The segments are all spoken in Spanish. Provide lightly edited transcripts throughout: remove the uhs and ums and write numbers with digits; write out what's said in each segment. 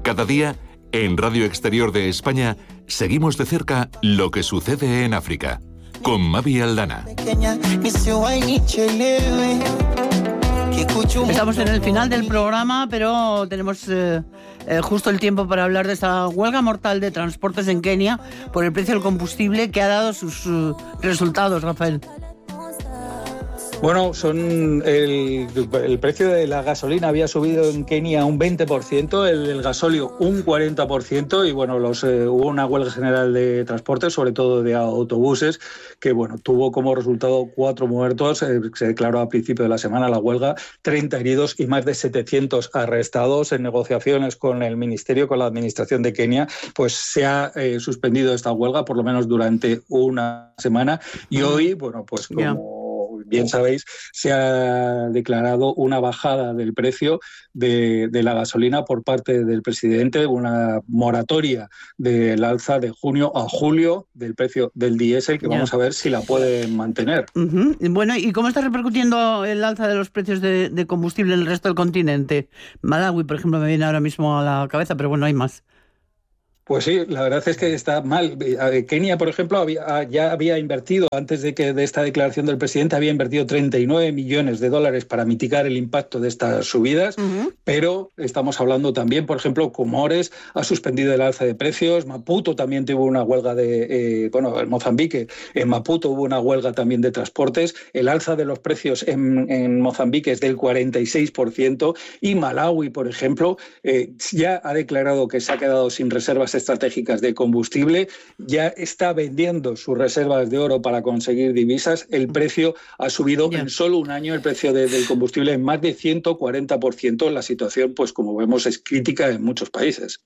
Cada día, en Radio Exterior de España, seguimos de cerca lo que sucede en África. Con Mavi Aldana. Estamos en el final del programa, pero tenemos justo el tiempo para hablar de esta huelga mortal de transportes en Kenia por el precio del combustible que ha dado sus resultados, Rafael. Bueno, el precio de la gasolina había subido en Kenia un 20%, el del gasóleo un 40%, y bueno, hubo una huelga general de transporte, sobre todo de autobuses, que bueno, tuvo como resultado 4 muertos, se declaró a principio de la semana la huelga, 30 heridos y más de 700 arrestados. En negociaciones con el ministerio, con la administración de Kenia, pues se ha suspendido esta huelga por lo menos durante una semana, y hoy, bueno, pues como bien sabéis, se ha declarado una bajada del precio de la gasolina por parte del presidente, una moratoria del alza de junio a julio del precio del diésel, que vamos a ver si la pueden mantener. Bueno, ¿y cómo está repercutiendo el alza de los precios de combustible en el resto del continente? Malawi, por ejemplo, me viene ahora mismo a la cabeza, pero bueno, hay más. Pues sí, la verdad es que está mal. Kenia, por ejemplo, ya había invertido, antes de esta declaración del presidente, había invertido $39 millones para mitigar el impacto de estas subidas, pero estamos hablando también, por ejemplo, Comores ha suspendido el alza de precios, Maputo también tuvo una huelga en Mozambique, en Maputo hubo una huelga también de transportes, el alza de los precios en Mozambique es del 46%, y Malawi, por ejemplo, ya ha declarado que se ha quedado sin reservas estratégicas de combustible, ya está vendiendo sus reservas de oro para conseguir divisas. El precio ha subido en solo un año, el precio del combustible en más de 140%. La situación, pues como vemos, es crítica en muchos países.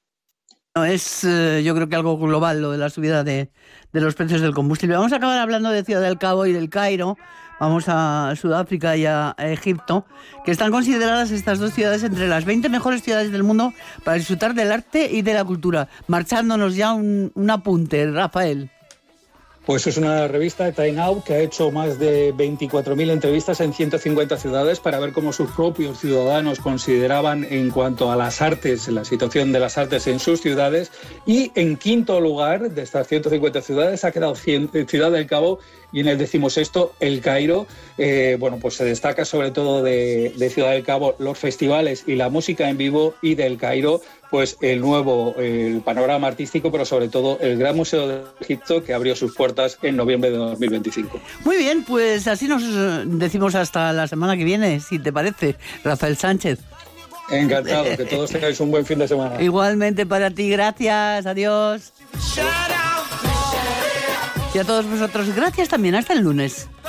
Es yo creo que algo global lo de la subida de los precios del combustible. Vamos a acabar hablando de Ciudad del Cabo y del Cairo. Vamos a Sudáfrica y a Egipto, que están consideradas estas dos ciudades entre las 20 mejores ciudades del mundo para disfrutar del arte y de la cultura. Marchándonos ya un apunte, Rafael. Pues es una revista, Time Out, que ha hecho más de 24.000 entrevistas en 150 ciudades para ver cómo sus propios ciudadanos consideraban en cuanto a las artes, la situación de las artes en sus ciudades. Y en quinto lugar de estas 150 ciudades ha quedado Ciudad del Cabo, y en el 16º El Cairo. Bueno, pues se destaca sobre todo de Ciudad del Cabo los festivales y la música en vivo, y del Cairo pues el panorama artístico, pero sobre todo el Gran Museo de Egipto, que abrió sus puertas en noviembre de 2025. Muy bien, pues así nos decimos hasta la semana que viene, si te parece, Rafael Sánchez. Encantado, que todos tengáis un buen fin de semana. Igualmente para ti, gracias, adiós. Y a todos vosotros, gracias también, hasta el lunes.